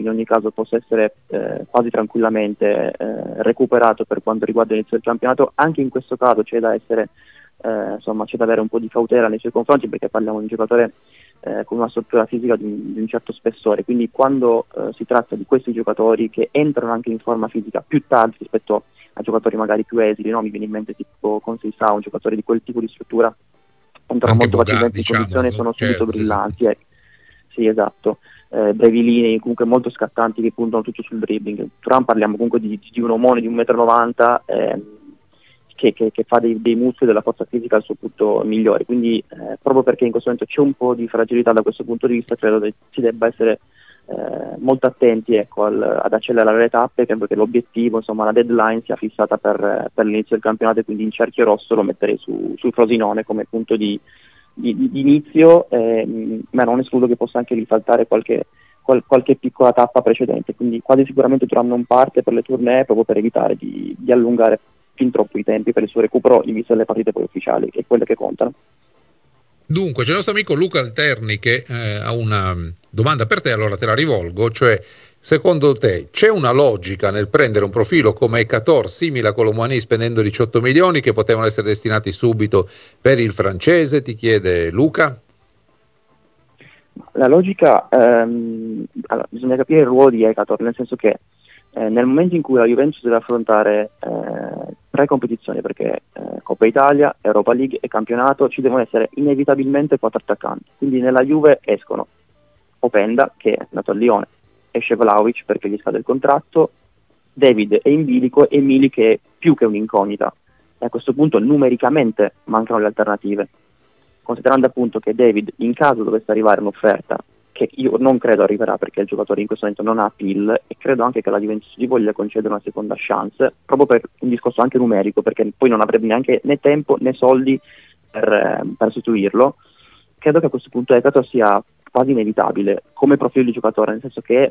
in ogni caso possa essere quasi tranquillamente recuperato per quanto riguarda l'inizio del campionato. Anche in questo caso c'è da essere c'è da avere un po' di cautela nei suoi confronti, perché parliamo di un giocatore con una struttura fisica di un certo spessore, quindi quando si tratta di questi giocatori che entrano anche in forma fisica più tardi rispetto a giocatori magari più esili, no? Mi viene in mente tipo Conceição, un giocatore di quel tipo di struttura, entrano Anche molto Boga, facilmente in diciamo, condizione e sono subito certo, brillanti. Sì, esatto. Brevi linee comunque molto scattanti che puntano tutto sul dribbling. Thuram parliamo comunque di un omone di 1,90 m che fa dei muscoli della forza fisica al suo punto migliore, quindi proprio perché in questo momento c'è un po' di fragilità da questo punto di vista, credo che si debba essere molto attenti, ecco, ad accelerare le tappe. Credo che l'obiettivo, insomma la deadline sia fissata per l'inizio del campionato, e quindi in cerchio rosso lo metterei sul Frosinone come punto di inizio, ma non escludo che possa anche risaltare qualche piccola tappa precedente, quindi quasi sicuramente Thuram non parte per le tournée proprio per evitare di allungare fin troppo i tempi per il suo recupero in vista delle partite poi ufficiali, che è quelle che contano. Dunque, c'è il nostro amico Luca Alterni che ha una domanda per te, allora te la rivolgo, cioè secondo te c'è una logica nel prendere un profilo come Ekator simile a Colomani spendendo 18 milioni che potevano essere destinati subito per il francese? Ti chiede Luca. La logica, allora, bisogna capire il ruolo di Ekator, nel senso che nel momento in cui la Juventus deve affrontare tre competizioni, perché Coppa Italia, Europa League e campionato, ci devono essere inevitabilmente 4 attaccanti. Quindi nella Juve escono Openda, che è nato a Lione, esce Vlahovic perché gli scade il contratto, David è in bilico e Milik che è più che un'incognita. E a questo punto numericamente mancano le alternative, considerando appunto che David, in caso dovesse arrivare un'offerta, che io non credo arriverà perché il giocatore in questo momento non ha appeal, e credo anche che la Juventus gli voglia concedere una seconda chance, proprio per un discorso anche numerico, perché poi non avrebbe neanche né tempo né soldi per sostituirlo. Credo che a questo punto Ekator sia quasi inevitabile come profilo di giocatore, nel senso che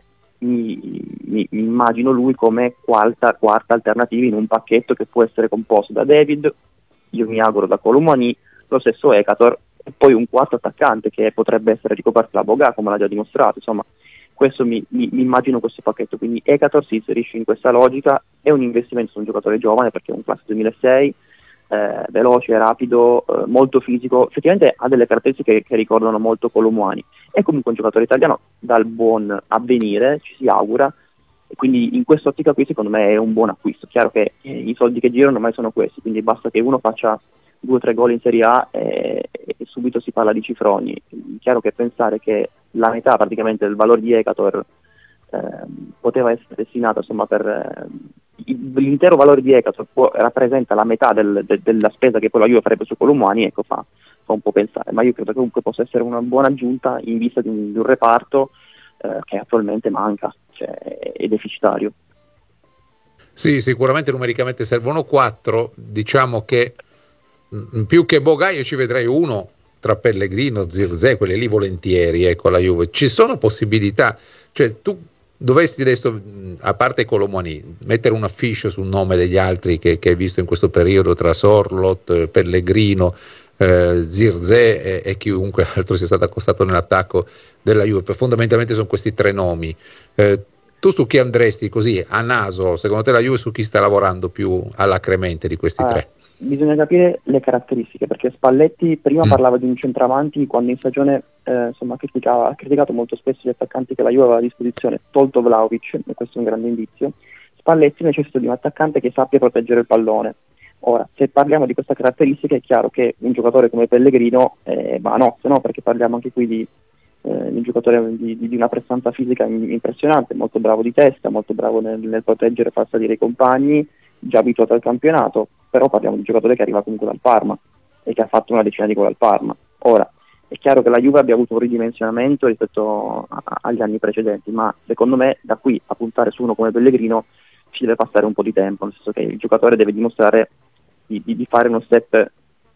mi immagino lui come quarta alternativa in un pacchetto che può essere composto da David, io mi auguro da Colomani, lo stesso Ekator, e poi un quarto attaccante che potrebbe essere ricoperto da Boga, come l'ha già dimostrato. Insomma, questo mi immagino questo pacchetto, quindi Ekator si inserisce in questa logica. È un investimento su un giocatore giovane perché è un classe 2006, veloce, rapido, molto fisico, effettivamente ha delle caratteristiche che ricordano molto Colomani. È comunque un giocatore italiano dal buon avvenire, ci si augura, e quindi in quest'ottica qui secondo me è un buon acquisto. Chiaro che i soldi che girano ormai sono questi, quindi basta che uno faccia 2 o 3 gol in Serie A e subito si parla di cifroni. Chiaro che pensare che la metà praticamente del valore di Ekator poteva essere destinato, insomma, per l'intero valore di Ekator rappresenta la metà della spesa che poi la Juve farebbe su Colomani, ecco, fa un po' pensare, ma io credo che comunque possa essere una buona aggiunta in vista di un reparto che attualmente manca, cioè è deficitario. Sì, sicuramente numericamente servono 4, diciamo che più che Boga io ci vedrei uno tra Pellegrino, Zirkzee, quelli lì volentieri, ecco, la Juve. Ci sono possibilità, cioè tu dovresti adesso, a parte Colomani, mettere un affiche sul nome degli altri che hai visto in questo periodo tra Sorloth, Pellegrino, Zirkzee e chiunque altro sia stato accostato nell'attacco della Juve. Fondamentalmente sono questi 3 nomi. Tu su chi andresti così a naso? Secondo te la Juve su chi sta lavorando più alacremente di questi 3? Bisogna capire le caratteristiche, perché Spalletti prima parlava di un centravanti quando in stagione ha criticato molto spesso gli attaccanti che la Juve aveva a disposizione, tolto Vlahovic, e questo è un grande indizio. Spalletti necessita di un attaccante che sappia proteggere il pallone. Ora, se parliamo di questa caratteristica è chiaro che un giocatore come Pellegrino va a nozze, no? Perché parliamo anche qui di un giocatore di una prestanza fisica impressionante, molto bravo di testa, molto bravo nel proteggere e far salire i compagni, già abituato al campionato, però parliamo di un giocatore che arriva comunque dal Parma e che ha fatto una decina di gol al Parma. Ora, è chiaro che la Juve abbia avuto un ridimensionamento rispetto agli anni precedenti, ma secondo me da qui a puntare su uno come Pellegrino ci deve passare un po' di tempo, nel senso che il giocatore deve dimostrare di fare uno step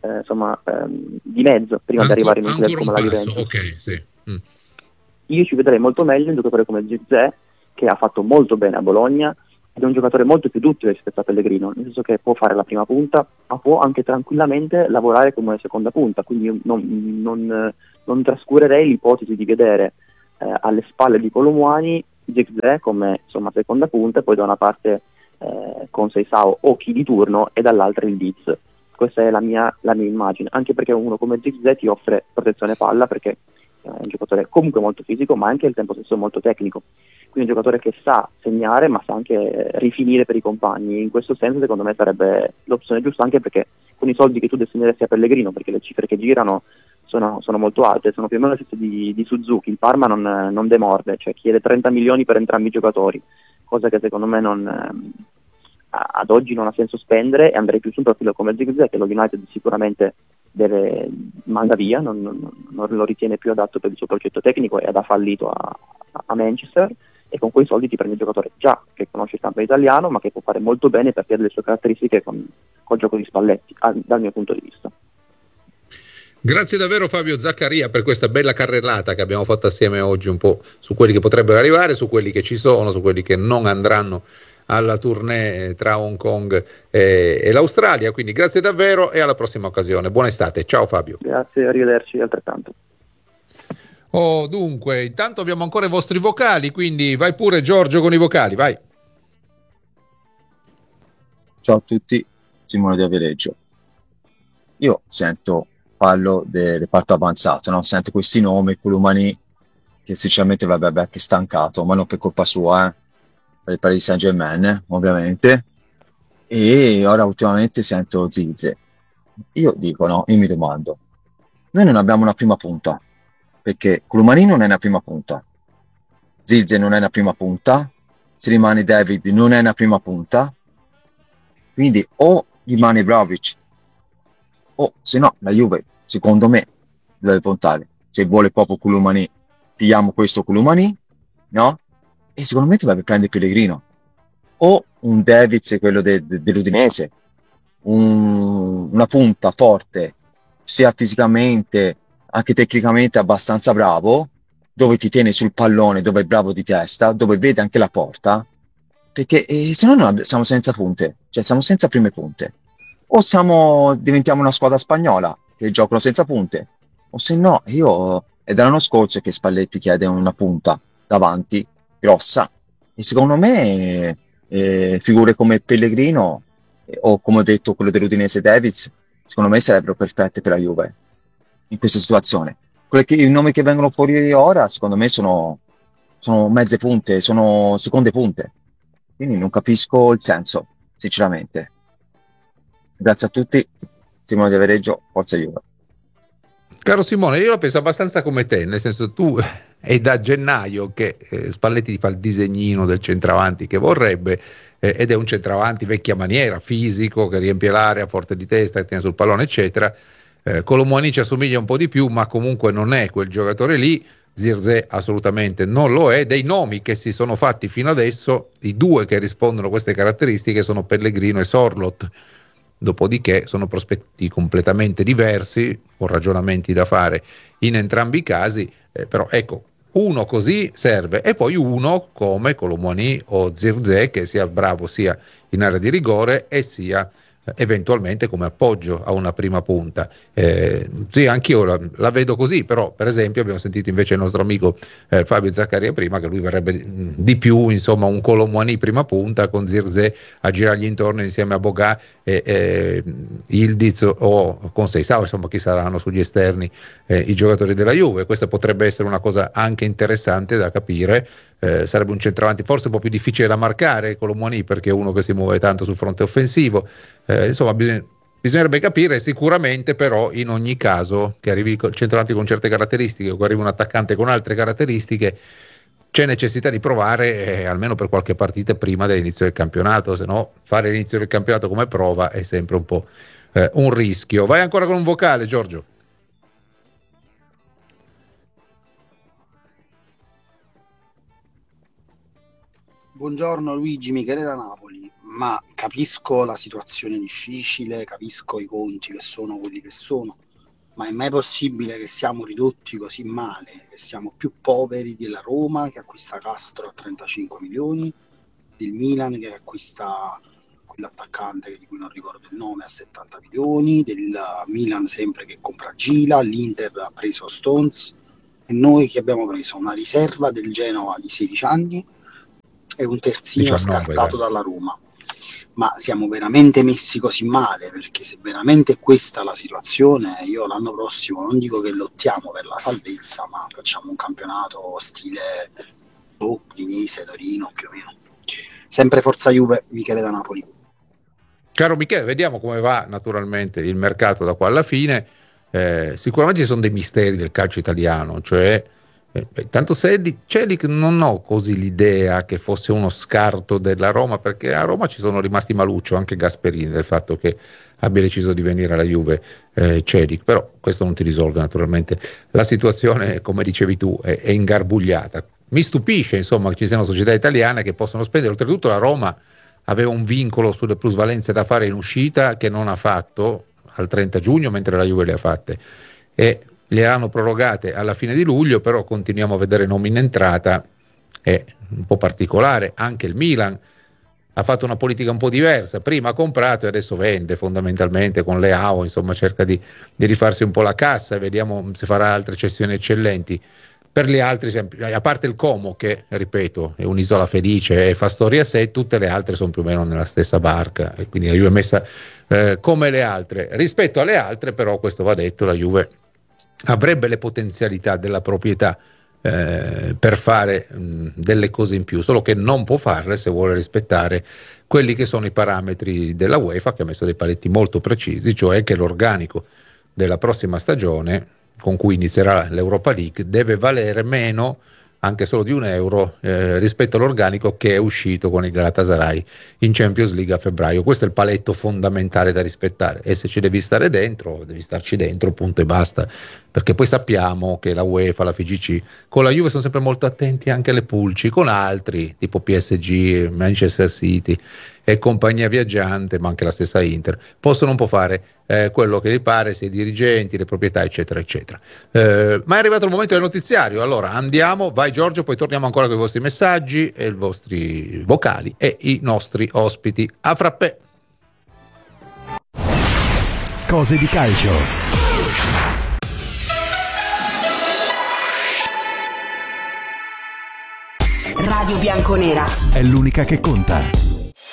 di mezzo prima di arrivare in un club come la Juventus. Okay, sì. Io ci vedrei molto meglio un giocatore come Zirkzee, che ha fatto molto bene a Bologna, ed è un giocatore molto più duttile rispetto a Pellegrino, nel senso che può fare la prima punta, ma può anche tranquillamente lavorare come seconda punta, quindi io non trascurerei l'ipotesi di vedere alle spalle di Colomwani Zirkzee come insomma seconda punta, e poi da una parte con Seisao o chi di turno e dall'altra il Diz. Questa è la mia immagine, anche perché uno come Zirkzee ti offre protezione palla, perché è un giocatore comunque molto fisico, ma anche al tempo stesso molto tecnico, quindi un giocatore che sa segnare ma sa anche rifinire per i compagni. In questo senso secondo me sarebbe l'opzione giusta, anche perché con i soldi che tu destineresti a Pellegrino, perché le cifre che girano sono molto alte, sono più o meno le stesse di Suzuki. Il Parma non demorde, cioè chiede 30 milioni per entrambi i giocatori, cosa che secondo me ad oggi non ha senso spendere, e andrei più su un profilo come Zirkzee, che lo United sicuramente manda via, non lo ritiene più adatto per il suo progetto tecnico ed ha fallito a Manchester, e con quei soldi ti prendi un giocatore già che conosce il campo italiano, ma che può fare molto bene per delle sue caratteristiche col gioco di Spalletti, dal mio punto di vista. Grazie davvero Fabio Zaccaria per questa bella carrellata che abbiamo fatto assieme oggi, un po' su quelli che potrebbero arrivare, su quelli che ci sono, su quelli che non andranno alla tournée tra Hong Kong e l'Australia. Quindi grazie davvero e alla prossima occasione. Buona estate, ciao Fabio. Grazie, arrivederci altrettanto. Dunque, intanto abbiamo ancora i vostri vocali, quindi vai pure Giorgio con i vocali, vai. Ciao a tutti, Simone di Avereggio. Io parlo del reparto avanzato, no? Sento questi nomi, Colomani, che sinceramente vabbè anche stancato, ma non per colpa sua, per il Paris Saint-Germain, ovviamente. E ora ultimamente sento Zirkzee. Io mi domando, noi non abbiamo una prima punta, perché Colomani non è una prima punta, Zirkzee non è una prima punta, se rimane David non è una prima punta, quindi o rimane Vlahovic, o se no la Juve, secondo me, deve puntare, se vuole proprio Colomani, pigliamo questo Colomani, no? E secondo me dovrebbe prendere Pellegrino, o un Davids, quello dell'Udinese, una punta forte, sia fisicamente, anche tecnicamente abbastanza bravo, dove ti tiene sul pallone, dove è bravo di testa, dove vede anche la porta, perché se no siamo senza punte, cioè siamo senza prime punte. O diventiamo una squadra spagnola che giocano senza punte, o se no, è dall'anno scorso che Spalletti chiede una punta davanti, grossa, e secondo me figure come Pellegrino o come ho detto quello dell'Udinese Davids, secondo me sarebbero perfette per la Juve in questa situazione. I nomi che vengono fuori ora, secondo me, sono mezze punte, sono seconde punte, quindi non capisco il senso, sinceramente. Grazie a tutti, Simone di Avereggio, forza Juve. Caro Simone, io la penso abbastanza come te, nel senso tu è da gennaio che Spalletti ti fa il disegnino del centravanti che vorrebbe, ed è un centravanti vecchia maniera, fisico, che riempie l'area, forte di testa, che tiene sul pallone, eccetera. Colomboani ci assomiglia un po' di più, ma comunque non è quel giocatore lì. Zirkzee assolutamente non lo è. Dei nomi che si sono fatti fino adesso, i due che rispondono a queste caratteristiche sono Pellegrino e Sorloth. Dopodiché sono prospetti completamente diversi, con ragionamenti da fare in entrambi i casi, però ecco, uno così serve, e poi uno come Colomboani o Zirkzee che sia bravo sia in area di rigore e sia eventualmente come appoggio a una prima punta. Sì, anch'io la vedo così, però per esempio abbiamo sentito invece il nostro amico Fabio Zaccaria prima, che lui verrebbe di più, insomma, un Colomboani prima punta con Zirkzee a girargli intorno insieme a Boga e Ildiz, o con Seisao, insomma, chi saranno sugli esterni i giocatori della Juve. Questa potrebbe essere una cosa anche interessante da capire. Sarebbe un centravanti forse un po' più difficile da marcare Colomboani, perché è uno che si muove tanto sul fronte offensivo. Insomma, bisognerebbe capire. Sicuramente però in ogni caso che arrivi il centravanti con certe caratteristiche o che arrivi un attaccante con altre caratteristiche, c'è necessità di provare almeno per qualche partita prima dell'inizio del campionato, se no fare l'inizio del campionato come prova è sempre un po' un rischio. Vai ancora con un vocale, Giorgio. Buongiorno Luigi, Michele da Napoli, ma capisco la situazione difficile, capisco i conti che sono quelli che sono, ma è mai possibile che siamo ridotti così male, che siamo più poveri della Roma che acquista Castro a 35 milioni, del Milan che acquista quell'attaccante di cui non ricordo il nome a 70 milioni, del Milan sempre che compra Gila, l'Inter ha preso Stones, E noi che abbiamo preso una riserva del Genova di 16 anni e un terzino 19, scartato dalla Roma. Ma siamo veramente messi così male? Perché se veramente è questa la situazione, io l'anno prossimo non dico che lottiamo per la salvezza, ma facciamo un campionato stile Udinese, Torino più o meno. Sempre Forza Juve, Michele da Napoli. Caro Michele, vediamo come va naturalmente il mercato da qua alla fine. Sicuramente ci sono dei misteri del calcio italiano, cioè tanto Celik non ho così l'idea che fosse uno scarto della Roma, perché a Roma ci sono rimasti maluccio, anche Gasperini, del fatto che abbia deciso di venire alla Juve Celik, però questo non ti risolve naturalmente la situazione, come dicevi tu, è ingarbugliata. Mi stupisce insomma che ci siano società italiane che possono spendere. Oltretutto la Roma aveva un vincolo sulle plusvalenze da fare in uscita che non ha fatto al 30 giugno, mentre la Juve le ha fatte, e le hanno prorogate alla fine di luglio, però continuiamo a vedere nomi in entrata. È un po' particolare. Anche il Milan ha fatto una politica un po' diversa, prima ha comprato e adesso vende fondamentalmente con Leao, insomma cerca di rifarsi un po' la cassa, e vediamo se farà altre cessioni eccellenti. Per gli altri, a parte il Como, che ripeto è un'isola felice e fa storia a sé, tutte le altre sono più o meno nella stessa barca, e quindi la Juve è messa come le altre. Rispetto alle altre però, questo va detto, la Juve avrebbe le potenzialità della proprietà per fare delle cose in più, solo che non può farle se vuole rispettare quelli che sono i parametri della UEFA, che ha messo dei paletti molto precisi, cioè che l'organico della prossima stagione, con cui inizierà l'Europa League, deve valere meno, anche solo di €1, rispetto all'organico che è uscito con il Galatasaray in Champions League a febbraio. Questo è il paletto fondamentale da rispettare, e se ci devi stare dentro, devi starci dentro, punto e basta, perché poi sappiamo che la UEFA, la FIGC, con la Juve sono sempre molto attenti anche alle pulci, con altri, tipo PSG, Manchester City e compagnia viaggiante, ma anche la stessa Inter, possono un po' fare quello che gli pare, sia i dirigenti, le proprietà, eccetera, eccetera. Ma è arrivato il momento del notiziario, allora andiamo, vai Giorgio, poi torniamo ancora con i vostri messaggi e i vostri vocali e i nostri ospiti. A frappè! Cose di calcio. Radio Bianconera È l'unica che conta.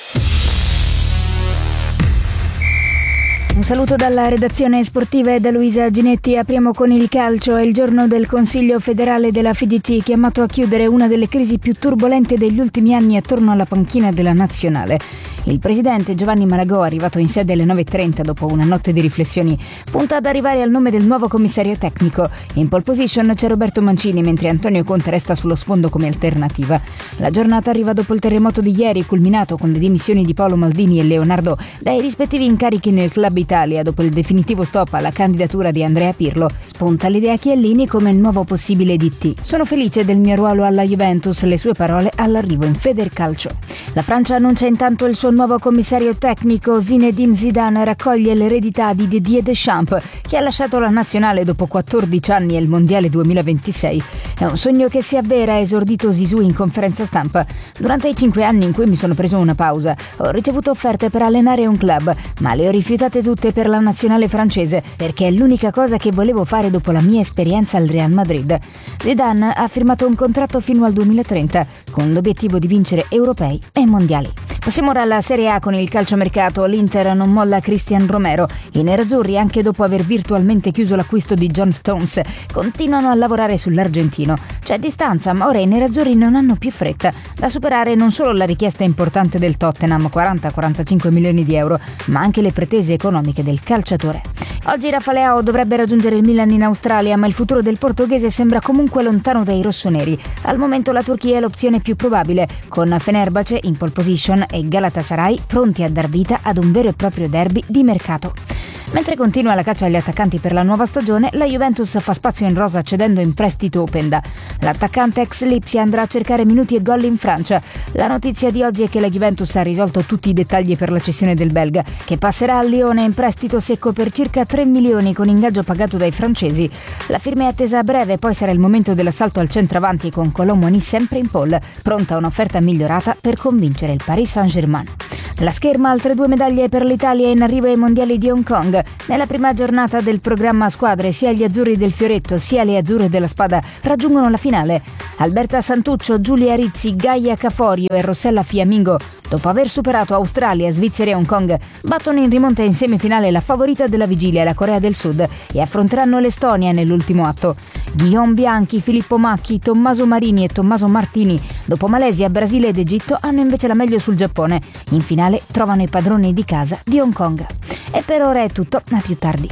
Un saluto dalla redazione sportiva e da Luisa Ginetti. Apriamo con il calcio. È il giorno del Consiglio federale della FIGC, chiamato a chiudere una delle crisi più turbolente degli ultimi anni attorno alla panchina della nazionale. Il presidente Giovanni Malagò, arrivato in sede alle 9:30 dopo una notte di riflessioni, punta ad arrivare al nome del nuovo commissario tecnico. In pole position c'è Roberto Mancini, mentre Antonio Conte resta sullo sfondo come alternativa. La giornata arriva dopo il terremoto di ieri, culminato con le dimissioni di Paolo Maldini e Leonardo dai rispettivi incarichi nel Club Italia dopo il definitivo stop alla candidatura di Andrea Pirlo. Spunta l'idea Chiellini come il nuovo possibile DT. Sono felice del mio ruolo alla Juventus, le sue parole all'arrivo in Federcalcio. La Francia annuncia intanto il suo nuovo commissario tecnico. Zinedine Zidane raccoglie l'eredità di Didier Deschamps, che ha lasciato la nazionale dopo 14 anni e il mondiale 2026. È un sogno che si avvera, ha esordito Zizou in conferenza stampa. Durante i 5 anni in cui mi sono preso una pausa, ho ricevuto offerte per allenare un club, ma le ho rifiutate tutte per la nazionale francese, perché è l'unica cosa che volevo fare dopo la mia esperienza al Real Madrid. Zidane ha firmato un contratto fino al 2030, con l'obiettivo di vincere europei e mondiali. Passiamo ora alla Serie A con il calciomercato. L'Inter non molla Christian Romero. I nerazzurri, anche dopo aver virtualmente chiuso l'acquisto di John Stones, continuano a lavorare sull'argentino. C'è distanza, ma ora i nerazzurri non hanno più fretta. Da superare non solo la richiesta importante del Tottenham, 40-45 milioni di euro, ma anche le pretese economiche del calciatore. Oggi Rafaleao dovrebbe raggiungere il Milan in Australia, ma il futuro del portoghese sembra comunque lontano dai rossoneri. Al momento la Turchia è l'opzione più probabile, con Fenerbahce in pole position e Galatasaray pronti a dar vita ad un vero e proprio derby di mercato. Mentre continua la caccia agli attaccanti per la nuova stagione, la Juventus fa spazio in rosa cedendo in prestito Openda. L'attaccante ex Lipsia andrà a cercare minuti e gol in Francia. La notizia di oggi è che la Juventus ha risolto tutti i dettagli per la cessione del belga, che passerà al Lione in prestito secco per circa 3 milioni con ingaggio pagato dai francesi. La firma è attesa a breve, poi sarà il momento dell'assalto al centravanti con Colomoni sempre in pole, pronta a un'offerta migliorata per convincere il Paris Saint-Germain. La scherma, altre 2 medaglie per l'Italia in arrivo ai mondiali di Hong Kong. Nella prima giornata del programma a squadre, sia gli azzurri del Fioretto sia le azzurre della Spada raggiungono la finale. Alberta Santuccio, Giulia Rizzi, Gaia Caforio e Rossella Fiammingo, dopo aver superato Australia, Svizzera e Hong Kong, battono in rimonta in semifinale la favorita della vigilia, la Corea del Sud, e affronteranno l'Estonia nell'ultimo atto. Guillaume Bianchi, Filippo Macchi, Tommaso Marini e Tommaso Martini, dopo Malesia, Brasile ed Egitto, hanno invece la meglio sul Giappone. In finale trovano i padroni di casa di Hong Kong. E per ora è tutto, a più tardi.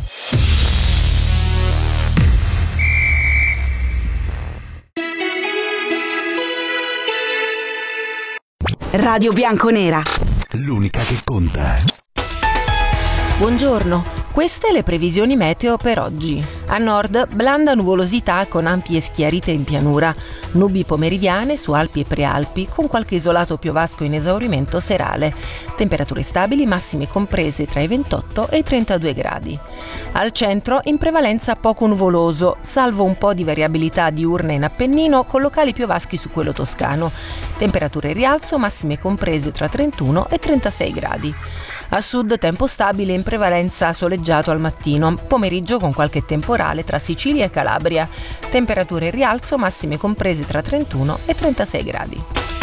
Radio Bianconera, l'unica che conta. Buongiorno, queste le previsioni meteo per oggi. A nord, blanda nuvolosità con ampie schiarite in pianura, nubi pomeridiane su Alpi e Prealpi con qualche isolato piovasco in esaurimento serale. Temperature stabili, massime comprese tra i 28 e i 32 gradi. Al centro, in prevalenza poco nuvoloso, salvo un po' di variabilità diurna in Appennino con locali piovaschi su quello toscano. Temperature in rialzo, massime comprese tra 31 e 36 gradi. A sud tempo stabile, in prevalenza soleggiato al mattino, pomeriggio con qualche temporale tra Sicilia e Calabria. Temperature in rialzo, massime comprese tra 31 e 36 gradi.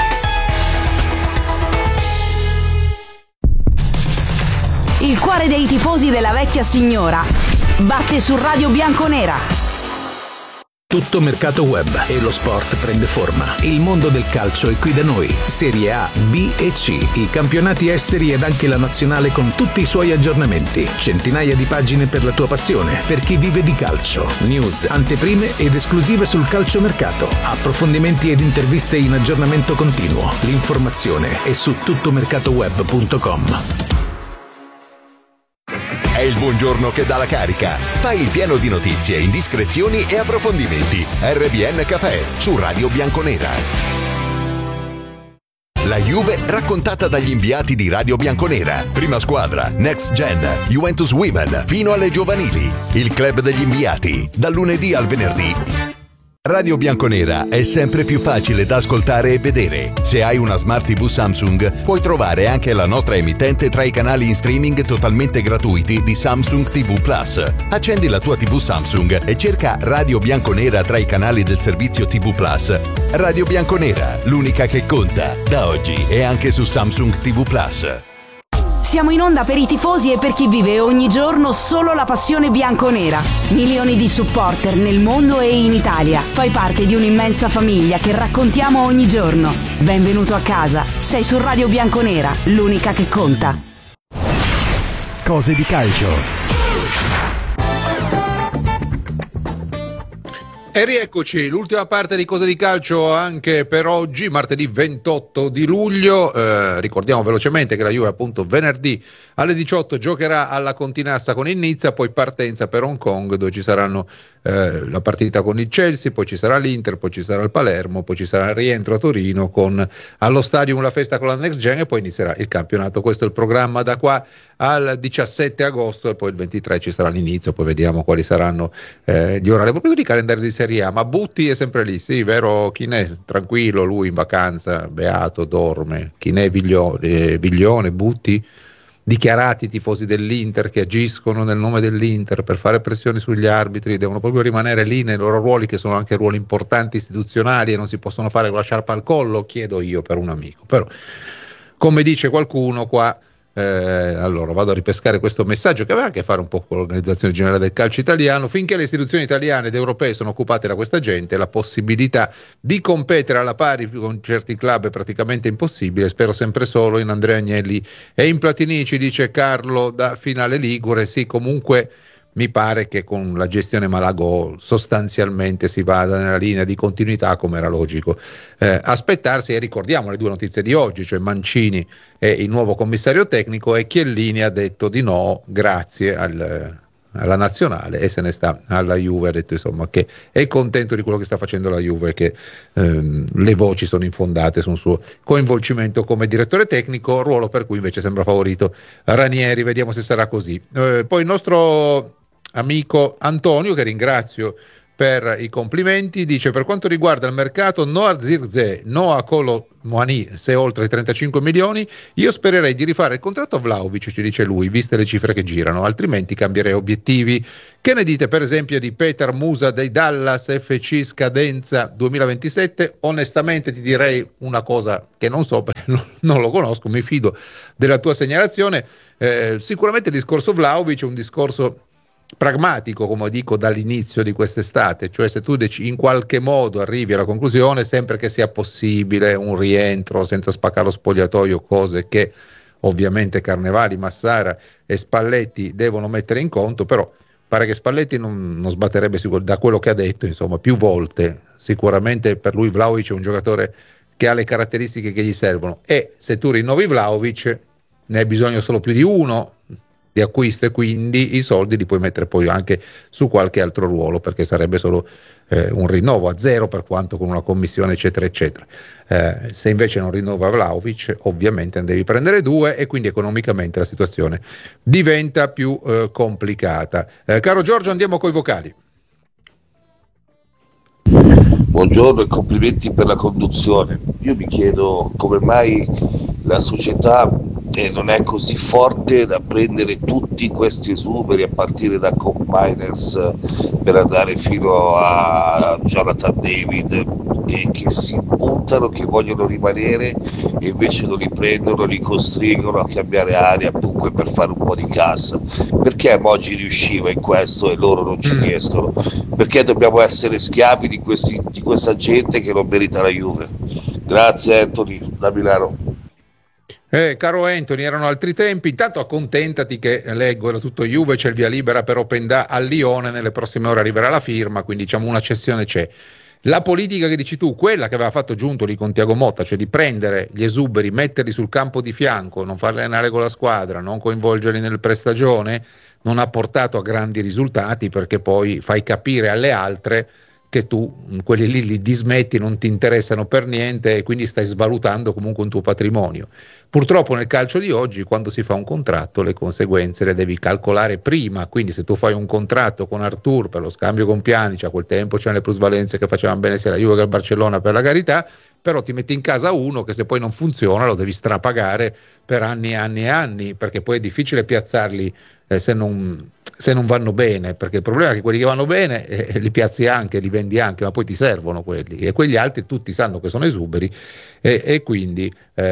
il cuore dei tifosi della vecchia signora batte su Radio Bianconera. Tutto mercato web e lo sport prende forma. Il mondo del calcio è qui da noi. Serie A, B e C, i campionati esteri ed anche la nazionale con tutti i suoi aggiornamenti. Centinaia di pagine per la tua passione, per chi vive di calcio. News, anteprime ed esclusive sul calciomercato. Approfondimenti ed interviste in aggiornamento continuo. L'informazione è su tuttomercatoweb.com. È il buongiorno che dà la carica. Fai il pieno di notizie, indiscrezioni e approfondimenti. RBN Café su Radio Bianconera. La Juve raccontata dagli inviati di Radio Bianconera. Prima squadra, Next Gen, Juventus Women, fino alle giovanili. Il club degli inviati, dal lunedì al venerdì. Radio Bianconera è sempre più facile da ascoltare e vedere. Se hai una Smart TV Samsung, puoi trovare anche la nostra emittente tra i canali in streaming totalmente gratuiti di Samsung TV Plus. Accendi la tua TV Samsung e cerca Radio Bianconera tra i canali del servizio TV Plus. Radio Bianconera, l'unica che conta, da oggi e anche su Samsung TV Plus. Siamo in onda per i tifosi e per chi vive ogni giorno solo la passione bianconera. Milioni di supporter nel mondo e in Italia. Fai parte di un'immensa famiglia che raccontiamo ogni giorno. Benvenuto a casa. Sei su Radio Bianconera, l'unica che conta. Cose di calcio. E rieccoci, l'ultima parte di Cose di Calcio anche per oggi, martedì 28 di luglio. Ricordiamo velocemente che la Juve appunto venerdì alle 18 giocherà alla Continassa con il Nizza, poi partenza per Hong Kong dove ci saranno la partita con il Chelsea, poi ci sarà l'Inter, poi ci sarà il Palermo, poi ci sarà il rientro a Torino con allo Stadium la festa con la Next Gen e poi inizierà il campionato. Questo è il programma da qua al 17 agosto e poi il 23 ci sarà l'inizio, poi vediamo quali saranno gli orari proprio di calendario di Serie A. Ma Butti è sempre lì, sì, vero? Chinè tranquillo, lui in vacanza, beato, dorme. Chinè, Viglione, Butti, dichiarati tifosi dell'Inter che agiscono nel nome dell'Inter per fare pressioni sugli arbitri, devono proprio rimanere lì nei loro ruoli che sono anche ruoli importanti istituzionali e non si possono fare con la sciarpa al collo, chiedo io per un amico. Però come dice qualcuno qua, allora vado a ripescare questo messaggio che aveva a che fare un po' con l'organizzazione generale del calcio italiano. Finché le istituzioni italiane ed europee sono occupate da questa gente, la possibilità di competere alla pari con certi club è praticamente impossibile. Spero sempre solo in Andrea Agnelli e in Platini, ci dice Carlo da Finale Ligure. Sì, comunque mi pare che con la gestione Malagò sostanzialmente si vada nella linea di continuità, come era logico aspettarsi. E ricordiamo le due notizie di oggi, cioè Mancini è il nuovo commissario tecnico e Chiellini ha detto di no grazie alla nazionale e se ne sta alla Juve. Ha detto insomma che è contento di quello che sta facendo la Juve e che le voci sono infondate su un suo coinvolgimento come direttore tecnico, ruolo per cui invece sembra favorito Ranieri. Vediamo se sarà così. Poi il nostro amico Antonio, che ringrazio per i complimenti. Dice: per quanto riguarda il mercato, no a Zirkzee, no a Kolo Muani se oltre i 35 milioni, io spererei di rifare il contratto a Vlahovic, ci dice lui, viste le cifre che girano, altrimenti cambierei obiettivi. Che ne dite per esempio di Petar Musa dei Dallas FC, scadenza 2027? Onestamente ti direi una cosa che non so, perché non lo conosco, mi fido della tua segnalazione. Sicuramente il discorso Vlahovic è un discorso pragmatico, come dico dall'inizio di quest'estate, cioè se tu in qualche modo arrivi alla conclusione, sempre che sia possibile un rientro senza spaccare lo spogliatoio, cose che ovviamente Carnevali, Massara e Spalletti devono mettere in conto, però pare che Spalletti non sbatterebbe da quello che ha detto, insomma, più volte. Sicuramente per lui Vlahovic è un giocatore che ha le caratteristiche che gli servono, e se tu rinnovi Vlahovic ne hai bisogno solo più di uno di acquisto, e quindi i soldi li puoi mettere poi anche su qualche altro ruolo, perché sarebbe solo un rinnovo a zero, per quanto con una commissione eccetera eccetera. Se invece non rinnova Vlahovic, ovviamente ne devi prendere due, e quindi economicamente la situazione diventa più complicata. Caro Giorgio, andiamo coi vocali. Buongiorno e complimenti per la conduzione. Io mi chiedo come mai la società non è così forte da prendere tutti questi esuberi, a partire da Combiners per andare fino a Jonathan David, e che si buttano, che vogliono rimanere, e invece non li prendono, li costringono a cambiare aria dunque per fare un po' di cassa. Perché Moggi riusciva in questo e loro non ci riescono? Perché dobbiamo essere schiavi di questa gente che non merita la Juve? Grazie Anthony da Milano. Caro Anthony, erano altri tempi. Intanto accontentati che leggo, era tutto Juve, c'è il via libera per Openda al Lione, nelle prossime ore arriverà la firma, quindi diciamo una cessione c'è. La politica che dici tu, quella che aveva fatto Giuntoli con Thiago Motta, cioè di prendere gli esuberi, metterli sul campo di fianco, non farli allenare con la squadra, non coinvolgerli nel prestagione, non ha portato a grandi risultati, perché poi fai capire alle altre che tu quelli lì li dismetti, non ti interessano per niente, e quindi stai svalutando comunque un tuo patrimonio. Purtroppo nel calcio di oggi, quando si fa un contratto, le conseguenze le devi calcolare prima, quindi se tu fai un contratto con Artur per lo scambio con Pjanic, a quel tempo c'erano le plusvalenze che facevano bene sia la Juve che il Barcellona, per la carità, però ti metti in casa uno che se poi non funziona lo devi strapagare per anni e anni e anni, perché poi è difficile piazzarli se non vanno bene, perché il problema è che quelli che vanno bene li piazzi anche, li vendi anche, ma poi ti servono quelli, e quegli altri tutti sanno che sono esuberi, e quindi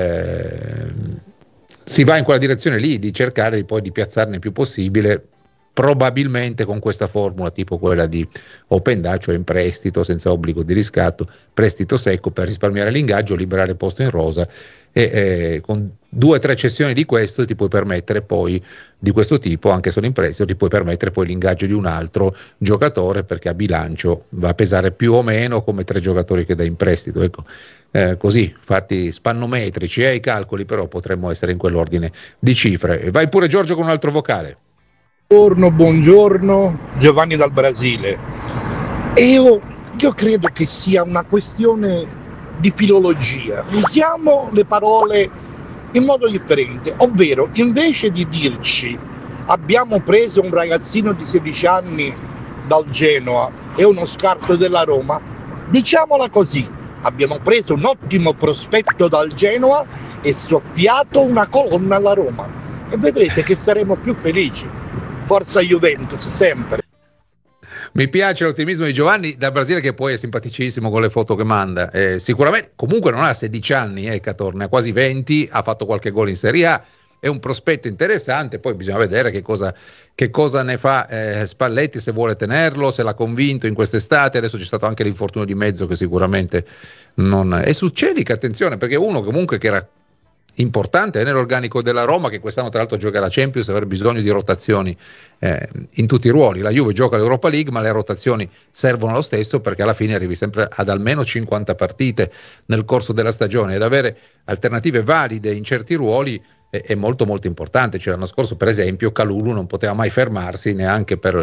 si va in quella direzione lì di cercare poi di piazzarne il più possibile, probabilmente con questa formula tipo quella di Openda, cioè in prestito senza obbligo di riscatto, prestito secco per risparmiare l'ingaggio, liberare posto in rosa, e con 2 o 3 cessioni di questo ti puoi permettere poi, di questo tipo, anche solo in prestito, ti puoi permettere poi l'ingaggio di un altro giocatore, perché a bilancio va a pesare più o meno come 3 giocatori che dai in prestito, ecco. Così fatti spannometrici i calcoli, però potremmo essere in quell'ordine di cifre. Vai pure Giorgio con un altro vocale. Buongiorno, Giovanni dal Brasile. Io credo che sia una questione di filologia. Usiamo le parole in modo differente, ovvero invece di dirci abbiamo preso un ragazzino di 16 anni dal Genoa e uno scarto della Roma, diciamola così: abbiamo preso un ottimo prospetto dal Genoa e soffiato una colonna alla Roma, e vedrete che saremo più felici. Forza Juventus sempre. Mi piace l'ottimismo di Giovanni dal Brasile, che poi è simpaticissimo con le foto che manda. Sicuramente, comunque non ha 16 anni, Cator, ne ha quasi 20, ha fatto qualche gol in Serie A, è un prospetto interessante, poi bisogna vedere che cosa ne fa Spalletti, se vuole tenerlo, se l'ha convinto in quest'estate. Adesso c'è stato anche l'infortunio di mezzo che sicuramente non... E su Celic, attenzione, perché uno comunque che era importante nell'organico della Roma, che quest'anno tra l'altro gioca la Champions, avrà bisogno di rotazioni in tutti i ruoli. La Juve gioca l'Europa League, ma le rotazioni servono lo stesso, perché alla fine arrivi sempre ad almeno 50 partite nel corso della stagione, ed avere alternative valide in certi ruoli è molto molto importante. Cioè, l'anno scorso per esempio Kalulu non poteva mai fermarsi neanche per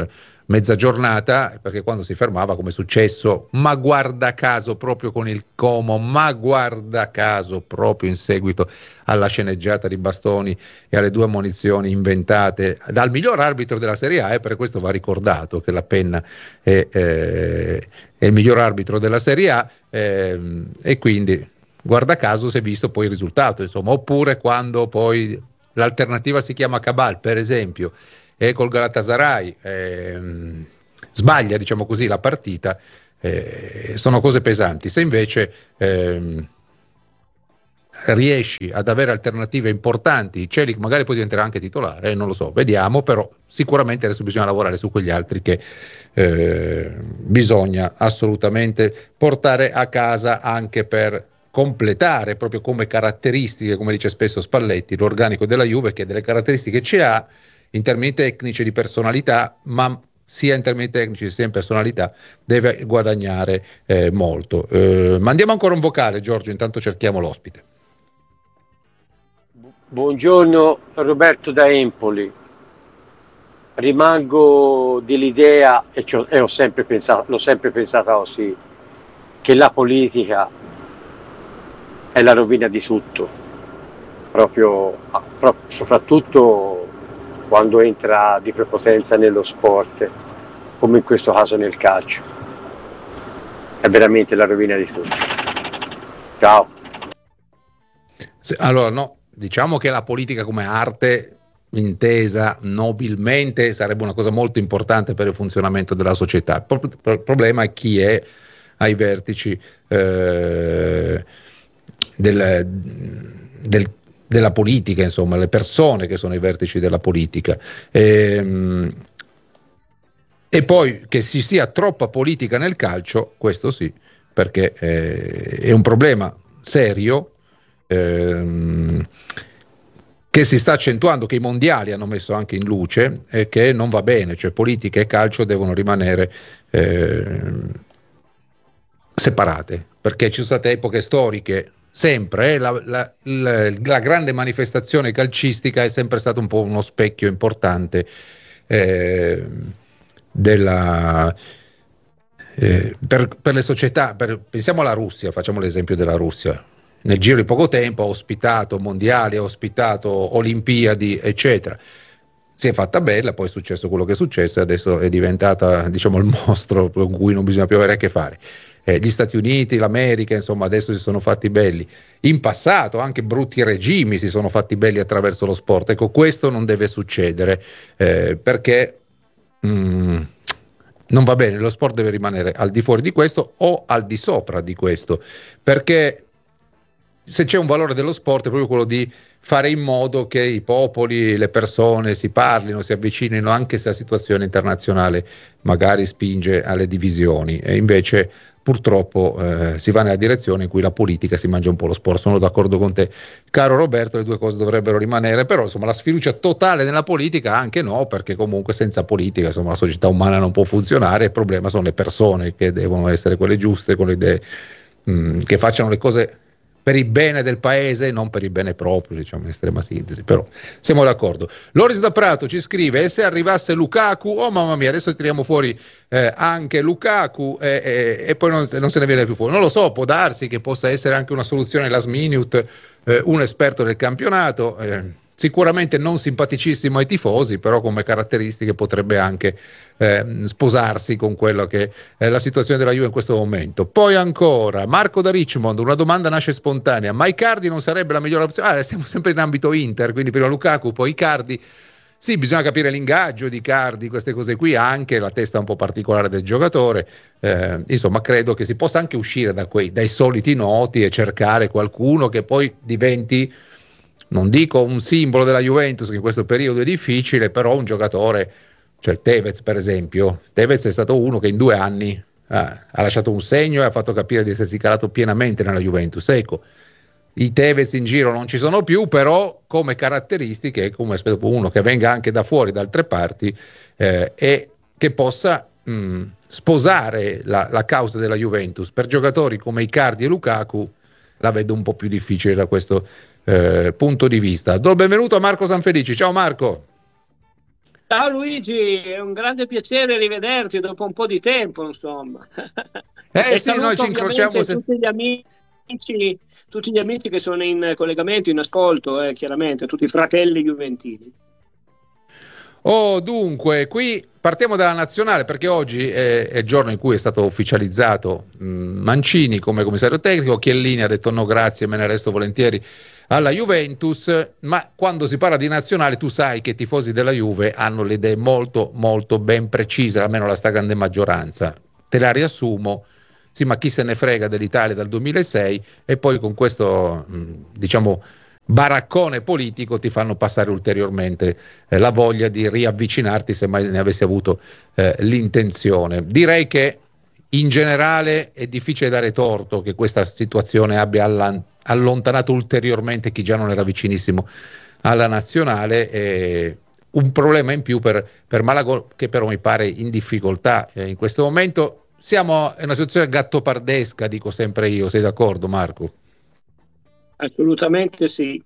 mezza giornata, perché quando si fermava, come è successo, ma guarda caso proprio con il Como, ma guarda caso proprio in seguito alla sceneggiata di bastoni e alle 2 ammonizioni inventate dal miglior arbitro della Serie A, e per questo va ricordato che la Penna è il miglior arbitro della Serie A, e quindi guarda caso si è visto poi il risultato, insomma. Oppure quando poi l'alternativa si chiama Cabal, per esempio, e col Galatasaray sbaglia, diciamo così, la partita, sono cose pesanti. Se invece riesci ad avere alternative importanti, Celik magari poi diventerà anche titolare, non lo so, vediamo, però sicuramente adesso bisogna lavorare su quegli altri che bisogna assolutamente portare a casa, anche per completare proprio come caratteristiche, come dice spesso Spalletti, l'organico della Juve, che delle caratteristiche ce ha in termini tecnici di personalità, ma sia in termini tecnici sia in personalità deve guadagnare molto. Mandiamo ancora un vocale, Giorgio, intanto cerchiamo l'ospite. Buongiorno, Roberto da Empoli. Rimango dell'idea, e l'ho sempre pensata così, che la politica è la rovina di tutto, proprio soprattutto quando entra di prepotenza nello sport, come in questo caso nel calcio. È veramente la rovina di tutto. Ciao. Allora, no, diciamo che la politica come arte intesa nobilmente sarebbe una cosa molto importante per il funzionamento della società. Il problema è chi è ai vertici della politica, insomma, le persone che sono ai vertici della politica. E poi che ci sia troppa politica nel calcio, questo sì, perché è un problema serio che si sta accentuando, che i mondiali hanno messo anche in luce, e che non va bene, cioè politica e calcio devono rimanere separate, perché ci sono state epoche storiche, sempre la grande manifestazione calcistica è sempre stato un po' uno specchio importante per le società. Pensiamo alla Russia, facciamo l'esempio della Russia. Nel giro di poco tempo ha ospitato mondiali, ha ospitato Olimpiadi, eccetera. Si è fatta bella, poi è successo quello che è successo e adesso è diventata, diciamo, il mostro con cui non bisogna più avere a che fare. Gli Stati Uniti, l'America, insomma, adesso si sono fatti belli. In passato anche brutti regimi si sono fatti belli attraverso lo sport. Ecco, questo non deve succedere, perché non va bene. Lo sport deve rimanere al di fuori di questo o al di sopra di questo, perché se c'è un valore dello sport è proprio quello di fare in modo che i popoli, le persone si parlino, si avvicinino, anche se la situazione internazionale magari spinge alle divisioni, e invece purtroppo si va nella direzione in cui la politica si mangia un po' lo sport. Sono d'accordo con te, caro Roberto, le due cose dovrebbero rimanere, però insomma la sfiducia totale nella politica anche no, perché comunque senza politica, insomma, la società umana non può funzionare. Il problema sono le persone, che devono essere quelle giuste, con le idee che facciano le cose per il bene del paese, non per il bene proprio, diciamo in estrema sintesi, però siamo d'accordo. Loris da Prato ci scrive: e se arrivasse Lukaku, oh mamma mia, adesso tiriamo fuori anche Lukaku e poi non se ne viene più fuori. Non lo so, può darsi che possa essere anche una soluzione last minute, un esperto del campionato, sicuramente non simpaticissimo ai tifosi, però come caratteristiche potrebbe anche sposarsi con quello che è la situazione della Juve in questo momento. Poi ancora Marco da Richmond, una domanda nasce spontanea: ma Icardi non sarebbe la migliore opzione? Siamo sempre in ambito Inter, quindi prima Lukaku poi Icardi. Sì, bisogna capire l'ingaggio di Icardi, queste cose qui, anche la testa un po' particolare del giocatore, insomma credo che si possa anche uscire dai soliti noti e cercare qualcuno che poi diventi, non dico un simbolo della Juventus, che in questo periodo è difficile, però un giocatore, cioè Tevez per esempio. Tevez è stato uno che in 2 anni ha lasciato un segno e ha fatto capire di essersi calato pienamente nella Juventus. Ecco, i Tevez in giro non ci sono più, però come caratteristiche, come aspetto uno che venga anche da fuori, da altre parti, e che possa sposare la causa della Juventus. Per giocatori come Icardi e Lukaku la vedo un po' più difficile da questo punto di vista. Do il benvenuto a Marco Sanfelici. Ciao Marco. Ciao Luigi, è un grande piacere rivederti dopo un po' di tempo, insomma. Sì, noi ci incrociamo tutti gli amici che sono in collegamento, in ascolto, chiaramente, tutti i fratelli juventini. Dunque, qui partiamo dalla nazionale, perché oggi è il giorno in cui è stato ufficializzato Mancini come commissario tecnico. Chiellini ha detto no grazie, me ne resto volentieri alla Juventus, ma quando si parla di nazionale tu sai che i tifosi della Juve hanno le idee molto molto ben precise, almeno la stragrande maggioranza. Te la riassumo: sì, ma chi se ne frega dell'Italia dal 2006, e poi con questo diciamo baraccone politico ti fanno passare ulteriormente la voglia di riavvicinarti, se mai ne avessi avuto l'intenzione. Direi che in generale è difficile dare torto che questa situazione abbia allontanato ulteriormente chi già non era vicinissimo alla nazionale. Un problema in più per Malagò, che però mi pare in difficoltà in questo momento. Siamo in una situazione gattopardesca, dico sempre io. Sei d'accordo, Marco? Assolutamente sì,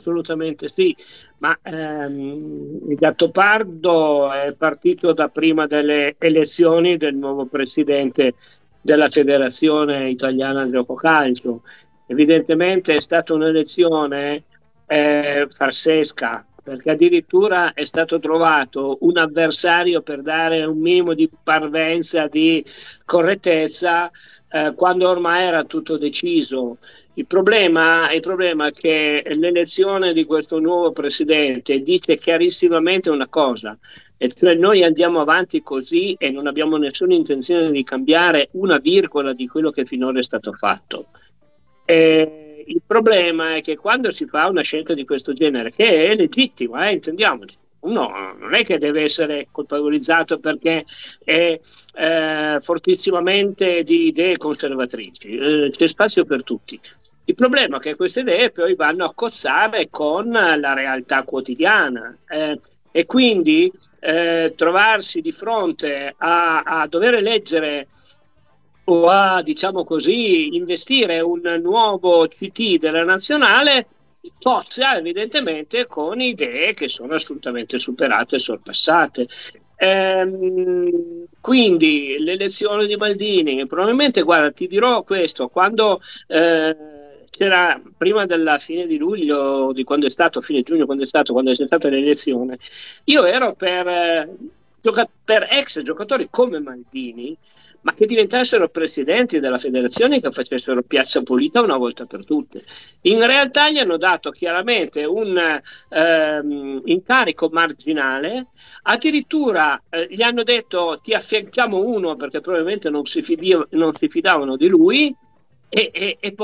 ma il Gattopardo è partito da prima delle elezioni del nuovo presidente della Federazione Italiana Gioco Calcio. Evidentemente è stata un'elezione farsesca, perché addirittura è stato trovato un avversario per dare un minimo di parvenza, di correttezza, quando ormai era tutto deciso. Il problema è che l'elezione di questo nuovo presidente dice chiarissimamente una cosa, e cioè noi andiamo avanti così e non abbiamo nessuna intenzione di cambiare una virgola di quello che finora è stato fatto. Il problema è che quando si fa una scelta di questo genere, che è legittima, intendiamoci, uno non è che deve essere colpevolizzato perché è fortissimamente di idee conservatrici, c'è spazio per tutti. Il problema è che queste idee poi vanno a cozzare con la realtà quotidiana, e quindi trovarsi di fronte a dover eleggere o a, diciamo così, investire un nuovo CT della nazionale cozza evidentemente con idee che sono assolutamente superate e sorpassate. Quindi l'elezione di Maldini, probabilmente, guarda, ti dirò questo, quando c'era prima della fine di luglio, di quando è stato, fine giugno, quando è stata l'elezione, io ero per ex giocatori come Maldini, ma che diventassero presidenti della federazione, che facessero piazza pulita una volta per tutte. In realtà gli hanno dato chiaramente un incarico marginale, addirittura gli hanno detto ti affianchiamo uno, perché probabilmente non si fidavano di lui, e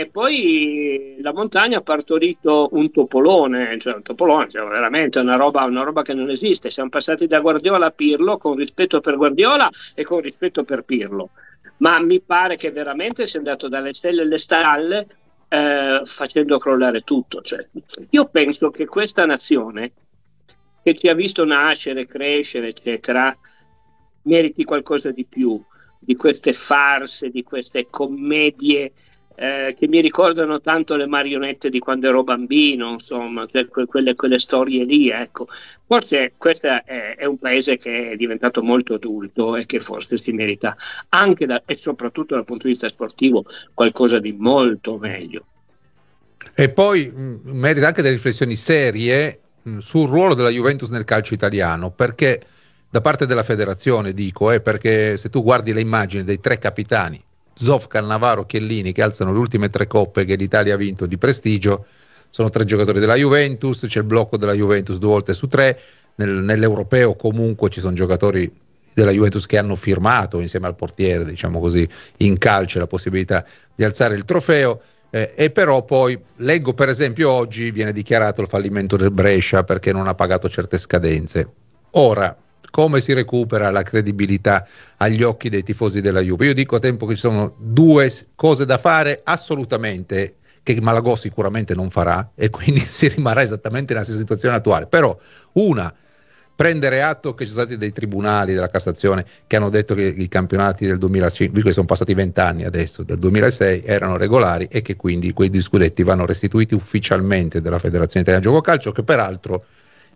poi la montagna ha partorito un topolone, cioè veramente una roba che non esiste. Siamo passati da Guardiola a Pirlo, con rispetto per Guardiola e con rispetto per Pirlo, ma mi pare che veramente sia andato dalle stelle alle stalle, facendo crollare tutto. Cioè, io penso che questa nazione, che ci ha visto nascere, crescere, eccetera, meriti qualcosa di più di queste farse, di queste commedie che mi ricordano tanto le marionette di quando ero bambino, insomma, cioè quelle storie lì, ecco. Forse questo è un paese che è diventato molto adulto e che forse si merita anche e soprattutto dal punto di vista sportivo qualcosa di molto meglio. E poi merita anche delle riflessioni serie sul ruolo della Juventus nel calcio italiano, perché da parte della federazione dico, perché se tu guardi le immagini dei tre capitani, Zoff, Cannavaro, Chiellini, che alzano le ultime 3 coppe che l'Italia ha vinto di prestigio, sono 3 giocatori della Juventus, c'è il blocco della Juventus 2 volte su 3, nell'europeo comunque ci sono giocatori della Juventus che hanno firmato insieme al portiere, diciamo così, in calcio la possibilità di alzare il trofeo. E però poi leggo, per esempio, oggi viene dichiarato il fallimento del Brescia perché non ha pagato certe scadenze. Ora, come si recupera la credibilità agli occhi dei tifosi della Juve? Io dico a tempo che ci sono 2 cose da fare assolutamente, che Malagò sicuramente non farà, e quindi si rimarrà esattamente nella stessa situazione attuale. Però una, prendere atto che ci sono stati dei tribunali della Cassazione che hanno detto che i campionati del 2005, che sono passati 20 anni adesso, del 2006 erano regolari, e che quindi quei scudetti vanno restituiti ufficialmente dalla Federazione Italiana Gioco Calcio, che peraltro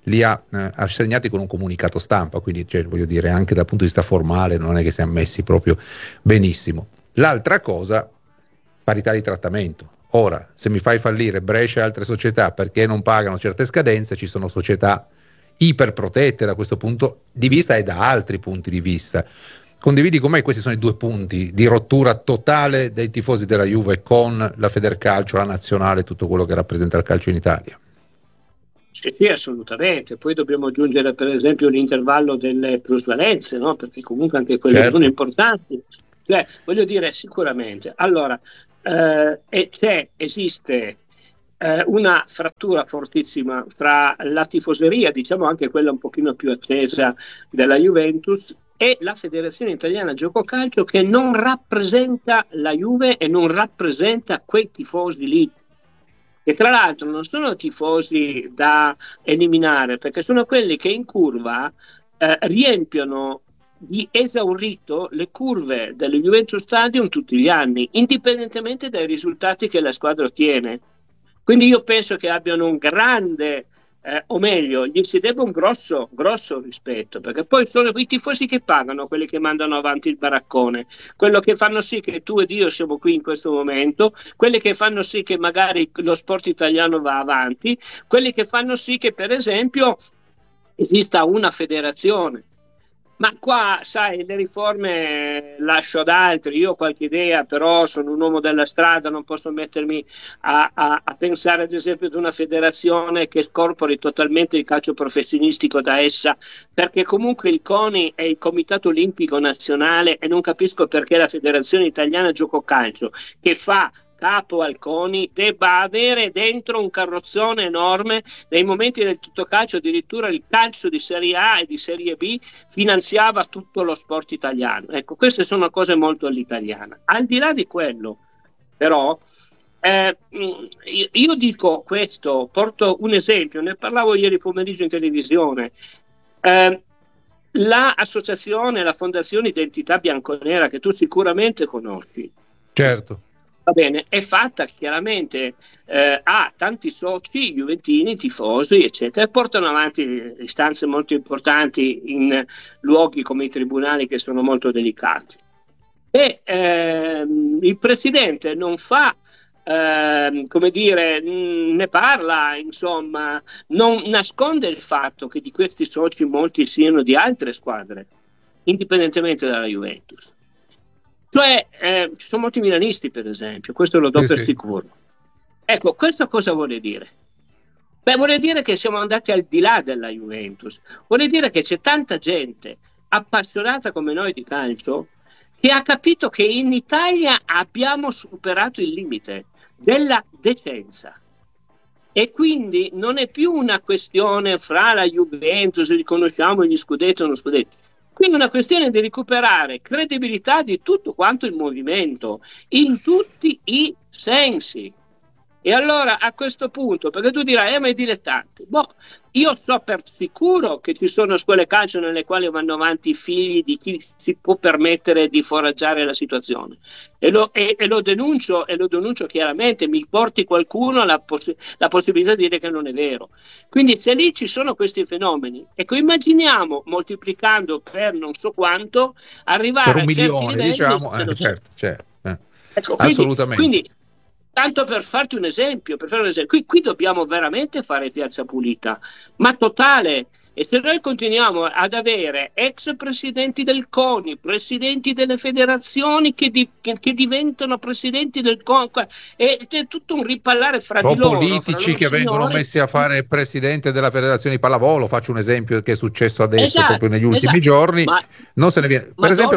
li ha assegnati con un comunicato stampa, quindi voglio dire, anche dal punto di vista formale non è che siamo messi proprio benissimo. L'altra cosa, parità di trattamento. Ora, se mi fai fallire Brescia e altre società perché non pagano certe scadenze, ci sono società iperprotette da questo punto di vista e da altri punti di vista. Condividi con me, questi sono i due punti di rottura totale dei tifosi della Juve con la Federcalcio, la nazionale, tutto quello che rappresenta il calcio in Italia. Sì, assolutamente. Poi dobbiamo aggiungere per esempio l'intervallo delle plusvalenze, no? Perché comunque anche quelle sono importanti. Cioè, voglio dire, sicuramente. Allora, esiste una frattura fortissima fra la tifoseria, diciamo anche quella un pochino più accesa della Juventus, e la Federazione Italiana Gioco Calcio, che non rappresenta la Juve e non rappresenta quei tifosi lì, che tra l'altro non sono tifosi da eliminare, perché sono quelli che in curva riempiono di esaurito le curve dello Juventus Stadium tutti gli anni, indipendentemente dai risultati che la squadra ottiene. Quindi io penso che abbiano un grande, o meglio, gli si debba un grosso rispetto, perché poi sono i tifosi che pagano, quelli che mandano avanti il baraccone, quello che fanno sì che tu ed io siamo qui in questo momento, quelli che fanno sì che magari lo sport italiano va avanti, quelli che fanno sì che per esempio esista una federazione. Ma qua, sai, le riforme lascio ad altri, io ho qualche idea, però sono un uomo della strada, non posso mettermi a pensare ad esempio ad una federazione che scorpori totalmente il calcio professionistico da essa, perché comunque il CONI è il Comitato Olimpico Nazionale e non capisco perché la Federazione Italiana Gioco Calcio, che fa capo al CONI, debba avere dentro un carrozzone enorme. Nei momenti del Totocalcio addirittura il calcio di Serie A e di Serie B finanziava tutto lo sport italiano. Ecco, queste sono cose molto all'italiana. Al di là di quello, però, io dico questo, porto un esempio, ne parlavo ieri pomeriggio in televisione. L'associazione, la Fondazione Identità Bianconera, che tu sicuramente conosci, certo, va bene, è fatta chiaramente, ha tanti soci juventini, tifosi, eccetera, e portano avanti istanze molto importanti in luoghi come i tribunali, che sono molto delicati. E il presidente non fa, come dire, ne parla, insomma, non nasconde il fatto che di questi soci molti siano di altre squadre, indipendentemente dalla Juventus. Cioè, ci sono molti milanisti, per esempio, questo lo do per sicuro. Ecco, questo cosa vuole dire? Beh, vuole dire che siamo andati al di là della Juventus, vuole dire che c'è tanta gente appassionata come noi di calcio che ha capito che in Italia abbiamo superato il limite della decenza. E quindi non è più una questione fra la Juventus, riconosciamo gli scudetti o non scudetti. Quindi è una questione di recuperare credibilità di tutto quanto il movimento, in tutti i sensi. E allora a questo punto, perché tu dirai, ma i dilettanti, io so per sicuro che ci sono scuole calcio nelle quali vanno avanti i figli di chi si può permettere di foraggiare la situazione. E lo denuncio chiaramente, mi porti qualcuno la possibilità di dire che non è vero. Quindi se lì ci sono questi fenomeni, ecco, immaginiamo moltiplicando per non so quanto, arrivare per un a milione, livelli, diciamo, certo. Ecco, assolutamente. Quindi, tanto per farti un esempio, qui dobbiamo veramente fare piazza pulita, ma totale. E se noi continuiamo ad avere ex presidenti del CONI, presidenti delle federazioni che diventano presidenti del CONI, e è tutto un ripallare fra di loro, politici che vengono messi a fare presidente della federazione di pallavolo, faccio un esempio che è successo adesso, proprio negli ultimi giorni, non se ne viene. Per esempio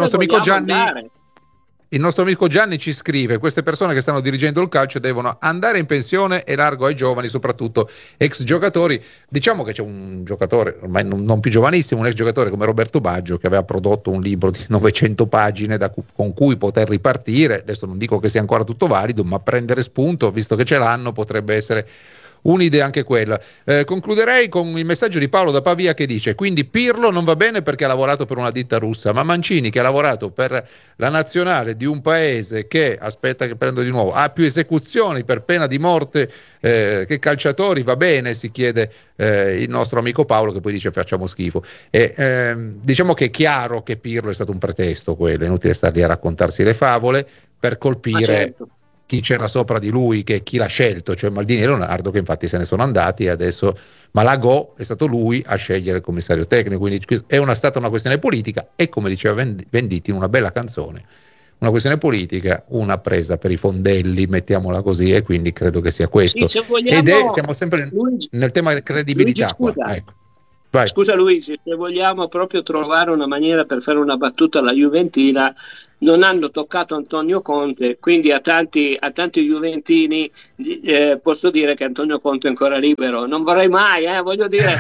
il nostro amico Gianni ci scrive: queste persone che stanno dirigendo il calcio devono andare in pensione e largo ai giovani, soprattutto ex giocatori. Diciamo che c'è un giocatore ormai non più giovanissimo, un ex giocatore come Roberto Baggio, che aveva prodotto un libro di 900 pagine con cui poter ripartire. Adesso non dico che sia ancora tutto valido, ma prendere spunto, visto che ce l'hanno, potrebbe essere un'idea anche quella. Concluderei con il messaggio di Paolo da Pavia che dice: quindi Pirlo non va bene perché ha lavorato per una ditta russa, ma Mancini, che ha lavorato per la nazionale di un paese che, aspetta che prendo di nuovo, ha più esecuzioni per pena di morte che calciatori, va bene, si chiede il nostro amico Paolo, che poi dice facciamo schifo. Diciamo che è chiaro che Pirlo è stato un pretesto, quello, è inutile star lì a raccontarsi le favole per colpire chi c'era sopra di lui, che chi l'ha scelto, cioè Maldini e Leonardo, che infatti se ne sono andati, e adesso Malagò è stato lui a scegliere il commissario tecnico, quindi è stata una questione politica e, come diceva Venditti in una bella canzone, una questione politica, una presa per i fondelli, mettiamola così, e quindi credo che sia questo. Sì, se vogliamo, ed siamo sempre nel tema della credibilità. Luigi, scusa. Qua, ecco. Vai. Scusa Luigi, se vogliamo proprio trovare una maniera per fare una battuta alla Juventina, non hanno toccato Antonio Conte, quindi a tanti Juventini posso dire che Antonio Conte è ancora libero. Non vorrei mai, voglio dire,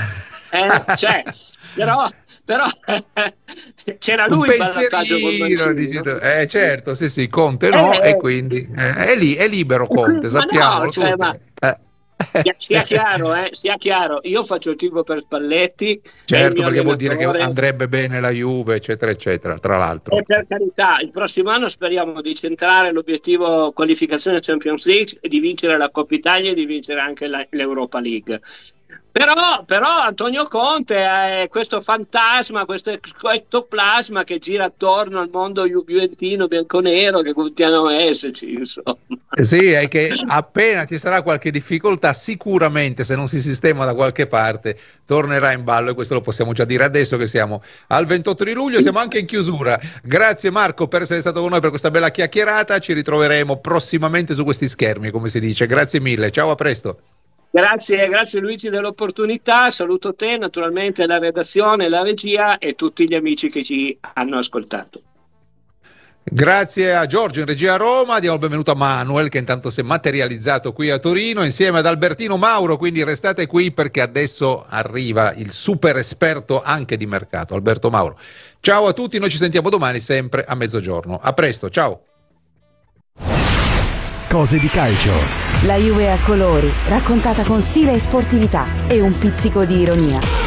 però c'era lui un pensierino, certo, sì, Conte no, e quindi è libero Conte, sappiamo. Sia chiaro, io faccio il tifo per Spalletti, certo, perché vuol dire che andrebbe bene la Juve, eccetera eccetera, tra l'altro. E per carità, il prossimo anno speriamo di centrare l'obiettivo qualificazione Champions League e di vincere la Coppa Italia e di vincere anche l'Europa League. Però Antonio Conte è questo fantasma, questo ectoplasma che gira attorno al mondo juventino bianconero, che continuano a esserci, insomma. Sì, è che appena ci sarà qualche difficoltà, sicuramente, se non si sistema da qualche parte, tornerà in ballo, e questo lo possiamo già dire adesso che siamo al 28 di luglio, siamo anche in chiusura. Grazie Marco per essere stato con noi per questa bella chiacchierata, ci ritroveremo prossimamente su questi schermi, come si dice. Grazie mille, ciao, a presto. Grazie Luigi dell'opportunità, saluto te, naturalmente la redazione, la regia e tutti gli amici che ci hanno ascoltato. Grazie a Giorgio in regia a Roma, diamo il benvenuto a Manuel che intanto si è materializzato qui a Torino insieme ad Albertino Mauro, quindi restate qui perché adesso arriva il super esperto anche di mercato, Alberto Mauro. Ciao a tutti, noi ci sentiamo domani sempre a mezzogiorno. A presto, ciao. Cose di calcio. La Juve a colori, raccontata con stile e sportività e un pizzico di ironia.